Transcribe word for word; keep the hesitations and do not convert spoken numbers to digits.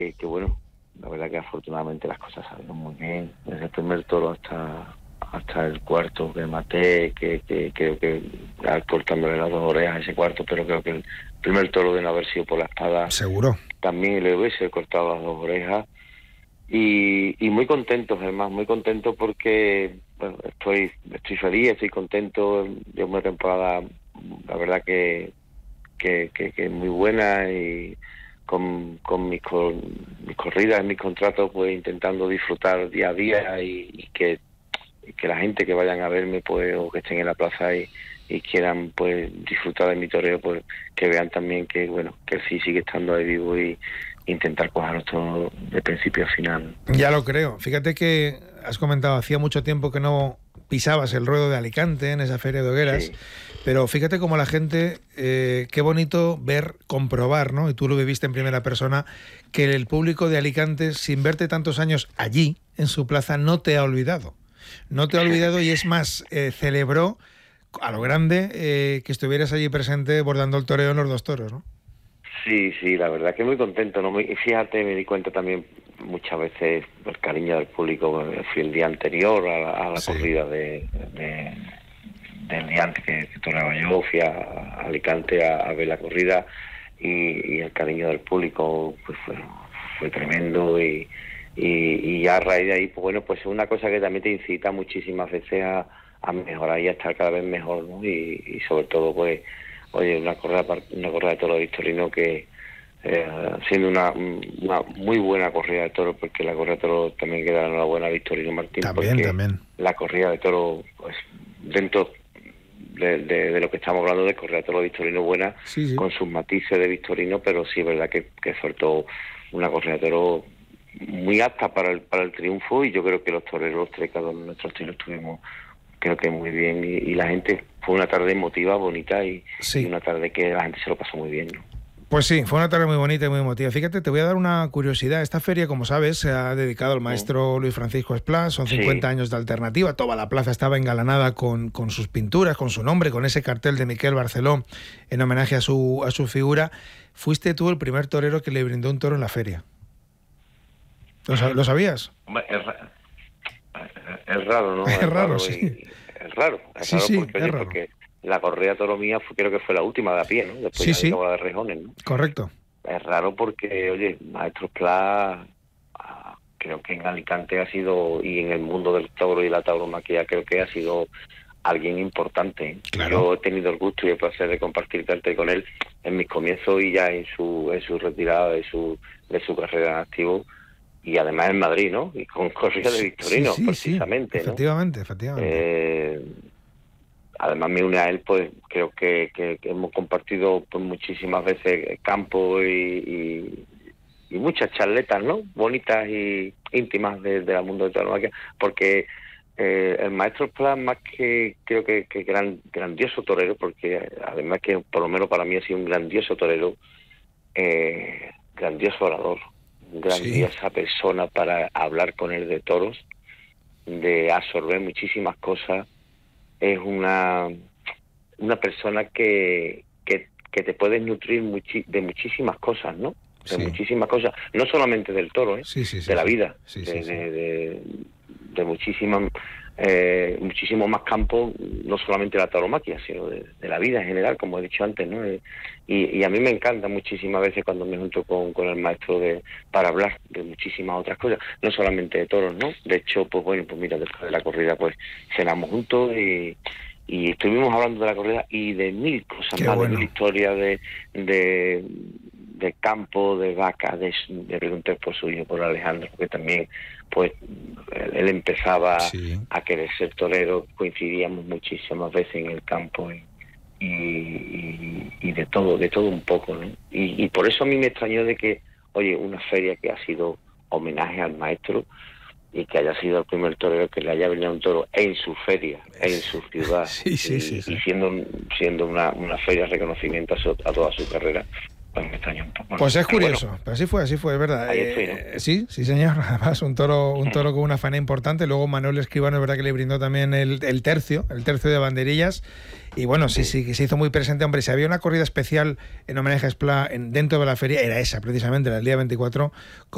que, que bueno, la verdad que afortunadamente las cosas salieron muy bien, desde el primer toro hasta hasta el cuarto que maté, que que creo que, que cortándole las dos orejas a ese cuarto, pero creo que el primer toro de no haber sido por la espada, seguro, también le hubiese cortado las dos orejas. Y, y muy contento, Germán, muy contento porque bueno, estoy estoy feliz, estoy contento. Yo una temporada, la verdad que que, que, que es muy buena, y con, con mis, con mis corridas, mis contratos, pues intentando disfrutar día a día, y, y que y que la gente que vayan a verme, pues, o que estén en la plaza y, y quieran, pues, disfrutar de mi toreo, pues, que vean también que, bueno, que sí sigue estando ahí vivo, y intentar cogerlo todo de principio a final. Ya lo creo. Fíjate que has comentado, hacía mucho tiempo que no pisabas el ruedo de Alicante en esa feria de hogueras, sí. Pero fíjate cómo la gente, eh, qué bonito ver, comprobar, ¿no? Y tú lo viviste en primera persona, que el público de Alicante, sin verte tantos años allí, en su plaza, no te ha olvidado. No te ha olvidado, y es más, eh, celebró a lo grande eh, que estuvieras allí presente bordando el toreo en los dos toros, ¿no? Sí, sí, la verdad que muy contento, ¿no? Y fíjate, me di cuenta también muchas veces el cariño del público. Fui el día anterior a la, a la sí. corrida de, de, del día antes que, que toreaba yo, fui a, a Alicante a, a ver la corrida, y, y el cariño del público pues fue, fue tremendo, y, y, y a raíz de ahí, pues bueno, pues es una cosa que también te incita muchísimas veces a, a mejorar y a estar cada vez mejor, ¿no? Y, y sobre todo, pues, oye, una corrida, una corrida de toro de Victorino que, eh, siendo una, una muy buena corrida de toro, porque la corrida de toro también queda enhorabuena a Victorino Martín, también, porque también. La corrida de toro, pues, dentro de, de, de lo que estamos hablando de corrida de toro de Victorino buena, sí, sí. con sus matices de Victorino, pero sí es verdad que, que soltó una corrida de toro muy apta para el, para el triunfo, y yo creo que los toreros, los tres, cada uno de nuestros estilos, estuvimos, creo que muy bien, y, y la gente, fue una tarde emotiva, bonita, y, sí. y una tarde que la gente se lo pasó muy bien, ¿no? Pues sí, fue una tarde muy bonita y muy emotiva. Fíjate, te voy a dar una curiosidad. Esta feria, como sabes, se ha dedicado al maestro Luis Francisco Esplá. Son cincuenta sí. años de Alternativa. Toda la plaza estaba engalanada con, con sus pinturas, con su nombre, con ese cartel de Miquel Barceló en homenaje a su, a su figura. Fuiste tú el primer torero que le brindó un toro en la feria. ¿Lo, ¿lo sabías? Es, es raro, ¿no? Es, es raro, raro sí. Y, es raro. Es sí, raro sí, porque, es oye, raro. Porque la corrida toro mía fue, creo que fue la última de a pie, ¿no? Después sí, ya sí. la de Rejones, ¿no? Correcto. Es raro porque, oye, Maestro Esplá, creo que en Alicante ha sido, y en el mundo del toro y la tauromaquia, creo que ha sido alguien importante. Claro. Yo he tenido el gusto y el placer de compartir cartel con él en mis comienzos y ya en su en su retirada de su de su carrera en activo, y además en Madrid, ¿no? Y con corrida de Victorino, sí, sí, precisamente, sí. Efectivamente, ¿no? efectivamente. Eh, además me une a él, pues creo que, que, que hemos compartido pues muchísimas veces campo y, y, y muchas charletas, ¿no? Bonitas y íntimas del de mundo de tauromaquia, porque eh, el maestro Esplá, más que creo que, que gran, grandioso torero, porque además que por lo menos para mí ha sido un grandioso torero, eh, grandioso orador, grandiosa sí. persona para hablar con él de toros, de absorber muchísimas cosas. Es una una persona que, que, que te puedes nutrir muchi, de muchísimas cosas, ¿no? De sí. muchísimas cosas, no solamente del toro, ¿eh? Sí, sí, sí, de la sí. vida, sí, de, sí, sí. de, de, de muchísimas, eh, muchísimo más campos, no solamente de la tauromaquia, sino de, de la vida en general, como he dicho antes, ¿no? Y, y a mí me encanta muchísimas veces cuando me junto con, con el maestro de para hablar de muchísimas otras cosas, no solamente de toros, ¿no? De hecho, pues bueno, pues mira, después de la corrida, pues cenamos juntos y y estuvimos hablando de la corrida y de mil cosas Qué más, bueno. de mil historias de, de, de campo, de vaca, de, de preguntar por su hijo, por Alejandro, porque también pues él, él empezaba sí. a querer ser torero, coincidíamos muchísimas veces en el campo y, y, y, y de todo, de todo un poco, ¿no? Y, y por eso a mí me extrañó de que, oye, una feria que ha sido homenaje al maestro, y que haya sido el primer torero que le haya venido un toro en su feria, en su ciudad, sí, sí, y, sí, sí. y siendo siendo una, una feria de reconocimiento a, su, a toda su carrera, pues me extrañó un poco. Pues es curioso, bueno, pero así fue, así fue, es verdad. Ahí estoy, ¿no? Eh, sí, sí, señor. Además, un toro, un toro con una faena importante. Luego Manuel Escribano, es verdad que le brindó también el, el tercio, el tercio de banderillas. Y bueno, sí, sí, que se hizo muy presente. Hombre, si había una corrida especial en homenaje a Esplá en, dentro de la feria, era esa, precisamente, el día veinticuatro.